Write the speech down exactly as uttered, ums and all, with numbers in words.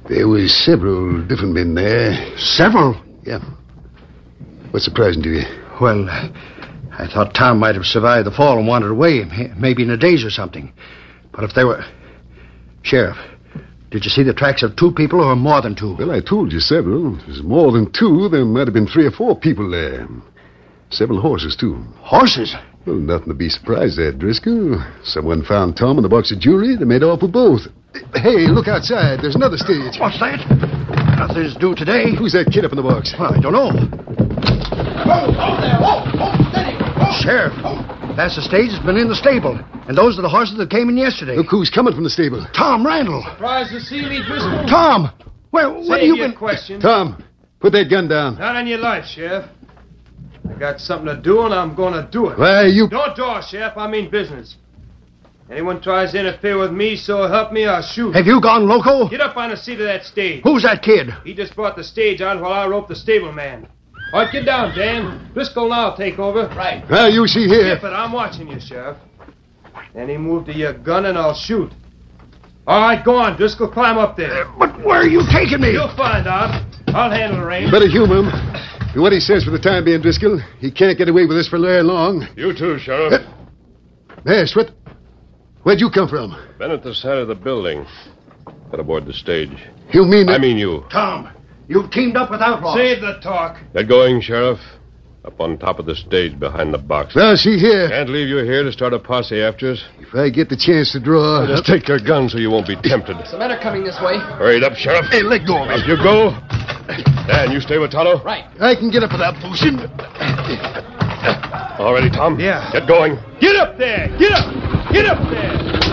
There was several different men there. Several? Yeah. What's surprising to you? Well, I thought Tom might have survived the fall and wandered away, maybe in a daze or something. But if they were... Sheriff, did you see the tracks of two people or more than two? Well, I told you several. If there's more than two, there might have been three or four people there. Several horses, too. Horses? Well, nothing to be surprised at, Driscoll. Someone found Tom and the box of jewelry. They made off with both. Hey, look outside. There's another stage. What's that? Nothing's due today. Who's that kid up in the box? Well, I don't know. Whoa, hold there. Whoa, whoa, steady. Whoa. Sheriff, that's the stage that's been in the stable. And those are the horses that came in yesterday. Look who's coming from the stable. Tom Randall. Surprised to see me, Driscoll. Tom! Well, what Save have you your been... question. Tom, put that gun down. Not on your life, Sheriff. I got something to do, and I'm going to do it. Why, you... Don't talk, Sheriff. I mean business. Anyone tries to interfere with me, so help me, I'll shoot. Have you gone loco? Get up on the seat of that stage. Who's that kid? He just brought the stage on while I roped the stableman. All right, get down, Dan. Driscoll now will take over. Right. Well, you see here. Skip it. I'm watching you, Sheriff. Any move to your gun, and I'll shoot. All right, go on, Driscoll. Climb up there. But where are you taking me? You'll find out. I'll handle the reins. Better humor him. Do what he says for the time being, Driscoll. He can't get away with this for very long. You too, Sheriff. There, Swit. Where'd you come from? Been at the side of the building. Got aboard the stage. You mean that... I mean you. Tom, you've teamed up with outlaws. Save the talk. Get going, Sheriff. Up on top of the stage behind the box. Well, see here. Can't leave you here to start a posse after us. If I get the chance to draw... Just take your gun so you won't be tempted. Some men are coming this way. Hurry it up, Sheriff. Hey, let go of me. Up you go. Dan, you stay with Tonto. Right. I can get up without pushing. All ready, Tom? Yeah. Get going. Get up there. Get up. Get up there.